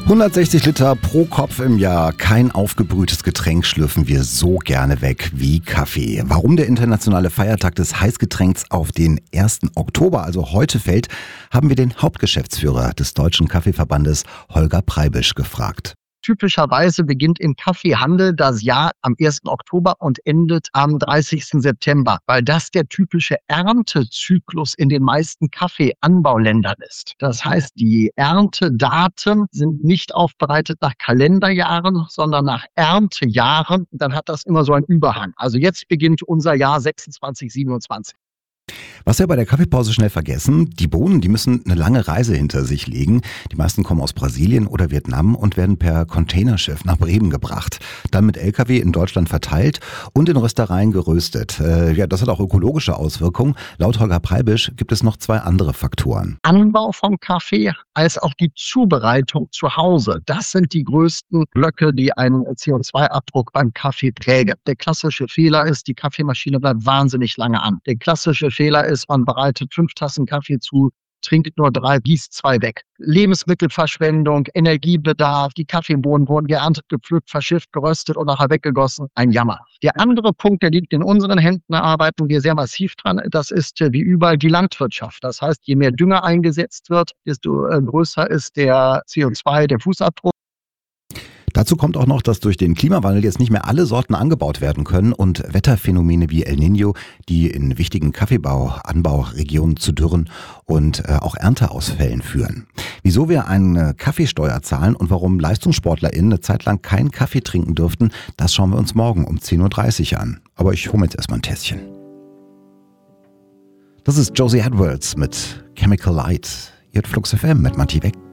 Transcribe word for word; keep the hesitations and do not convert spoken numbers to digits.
hundertsechzig Liter pro Kopf im Jahr. Kein aufgebrühtes Getränk schlürfen wir so gerne weg wie Kaffee. Warum der internationale Feiertag des Heißgetränks auf den ersten Oktober, also heute, fällt, haben wir den Hauptgeschäftsführer des Deutschen Kaffeeverbandes, Holger Preibisch, gefragt. Typischerweise beginnt im Kaffeehandel das Jahr am ersten Oktober und endet am dreißigsten September, weil das der typische Erntezyklus in den meisten Kaffeeanbauländern ist. Das heißt, die Erntedaten sind nicht aufbereitet nach Kalenderjahren, sondern nach Erntejahren. Dann hat das immer so einen Überhang. Also jetzt beginnt unser Jahr sechsundzwanzig siebenundzwanzig. Was wir bei der Kaffeepause schnell vergessen, die Bohnen, die müssen eine lange Reise hinter sich legen. Die meisten kommen aus Brasilien oder Vietnam und werden per Containerschiff nach Bremen gebracht. Dann mit L K W in Deutschland verteilt und in Röstereien geröstet. Äh, ja, das hat auch ökologische Auswirkungen. Laut Holger Preibisch gibt es noch zwei andere Faktoren. Anbau vom Kaffee als auch die Zubereitung zu Hause. Das sind die größten Blöcke, die einen C O zwei Abdruck beim Kaffee prägen. Der klassische Fehler ist, die Kaffeemaschine bleibt wahnsinnig lange an. Der klassische Fehler ist, man bereitet fünf Tassen Kaffee zu, trinkt nur drei, gießt zwei weg. Lebensmittelverschwendung, Energiebedarf, die Kaffeebohnen wurden geerntet, gepflückt, verschifft, geröstet und nachher weggegossen. Ein Jammer. Der andere Punkt, der liegt in unseren Händen, da arbeiten wir sehr massiv dran, das ist wie überall die Landwirtschaft. Das heißt, je mehr Dünger eingesetzt wird, desto größer ist der C O zwei, der Fußabdruck. Dazu kommt auch noch, dass durch den Klimawandel jetzt nicht mehr alle Sorten angebaut werden können und Wetterphänomene wie El Niño, die in wichtigen Kaffeebau-Anbauregionen zu Dürren und äh, auch Ernteausfällen führen. Wieso wir eine Kaffeesteuer zahlen und warum LeistungssportlerInnen eine Zeit lang keinen Kaffee trinken dürften, das schauen wir uns morgen um zehn Uhr dreißig an. Aber ich hole mir jetzt erstmal ein Tässchen. Das ist Josie Edwards mit Chemical Light. Ihr hört Flux F M mit Matti Weck.